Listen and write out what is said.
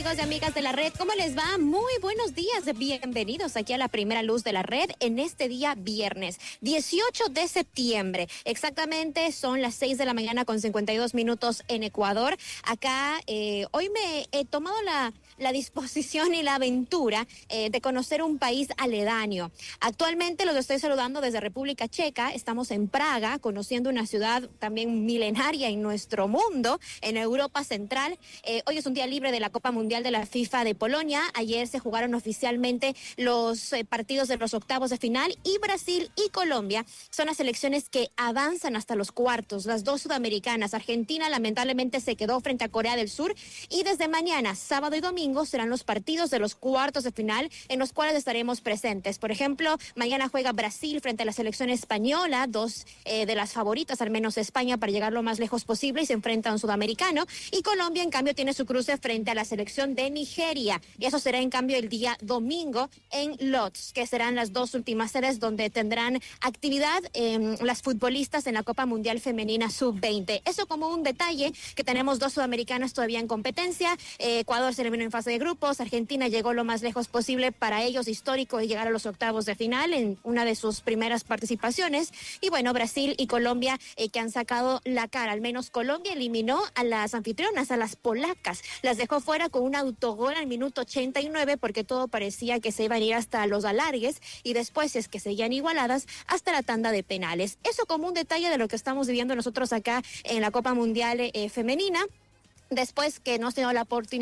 amigos y amigas de la red? ¿Cómo les va? Muy buenos días. Bienvenidos aquí a la primera luz de la red en este día viernes 18 de septiembre. Exactamente son las 6 de la mañana con 52 minutos en Ecuador. Acá hoy me he tomado la disposición y la aventura de conocer un país aledaño. Actualmente los estoy saludando desde República Checa. Estamos en Praga, conociendo una ciudad también milenaria en nuestro mundo, en Europa Central. Hoy es un día libre de la Copa Mundial de la FIFA de Polonia. Ayer se jugaron oficialmente los partidos de los octavos de final y Brasil y Colombia son las selecciones que avanzan hasta los cuartos. Las dos sudamericanas, Argentina lamentablemente se quedó frente a Corea del Sur y desde mañana, sábado y domingo serán los partidos de los cuartos de final en los cuales estaremos presentes. Por ejemplo, mañana juega Brasil frente a la selección española, dos de las favoritas, al menos España, para llegar lo más lejos posible y se enfrenta a un sudamericano. Y Colombia, en cambio, tiene su cruce frente a la selección de Nigeria. Y eso será, en cambio, el día domingo en Lodz, que serán las dos últimas sedes donde tendrán actividad las futbolistas en la Copa Mundial Femenina Sub-20. Eso como un detalle, que tenemos dos sudamericanas todavía en competencia. Ecuador se eliminó en fase de grupos. Argentina llegó lo más lejos posible, para ellos histórico, de llegar a los octavos de final en una de sus primeras participaciones. Y bueno, Brasil y Colombia que han sacado la cara. Al menos Colombia eliminó a las anfitrionas, a las polacas. Las dejó fuera con un autogol al minuto 89 porque todo parecía que se iban a ir hasta los alargues y después, es que seguían igualadas, hasta la tanda de penales. Eso como un detalle de lo que estamos viviendo nosotros acá en la Copa Mundial Femenina. Después que no se dio la oportunidad